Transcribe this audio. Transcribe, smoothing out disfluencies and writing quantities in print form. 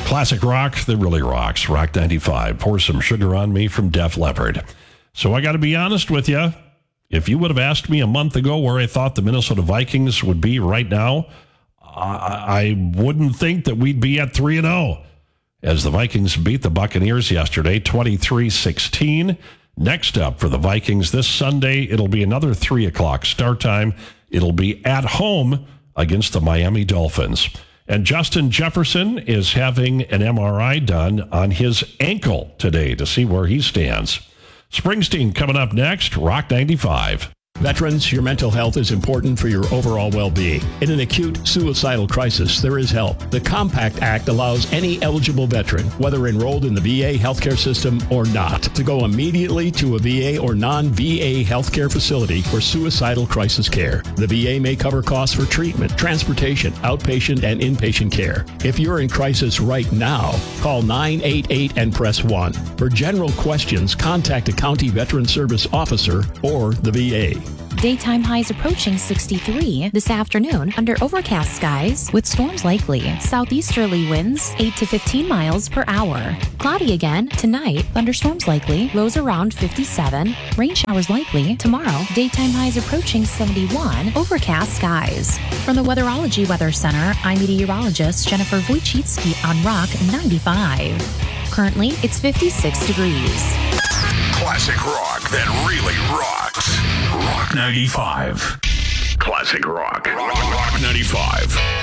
Classic rock that really rocks. Rock 95. Pour Some Sugar on Me from Def Leppard. So I got to be honest with you. If you would have asked me a month ago where I thought the Minnesota Vikings would be right now, I wouldn't think that we'd be at 3-0. As the Vikings beat the Buccaneers yesterday, 23-16. Next up for the Vikings this Sunday, it'll be another 3 o'clock start time. It'll be at home against the Miami Dolphins. And Justin Jefferson is having an MRI done on his ankle today to see where he stands. Springsteen coming up next, Rock 95. Veterans, your mental health is important for your overall well-being. In an acute suicidal crisis, there is help. The Compact Act allows any eligible veteran, whether enrolled in the VA healthcare system or not, to go immediately to a VA or non-VA healthcare facility for suicidal crisis care. The VA may cover costs for treatment, transportation, outpatient, and inpatient care. If you're in crisis right now, call 988 and press 1. For general questions, contact a county veteran service officer or the VA. Daytime highs approaching 63 this afternoon under overcast skies with storms likely. Southeasterly winds 8 to 15 miles per hour. Cloudy again tonight, thunderstorms likely, lows around 57. Rain showers likely tomorrow. Daytime highs approaching 71, overcast skies. From the Weatherology Weather Center, I'm meteorologist Jennifer Wojcicki on Rock 95. Currently, it's 56 degrees. Classic rock that really rocks. Rock 95. Classic rock. Rock 95.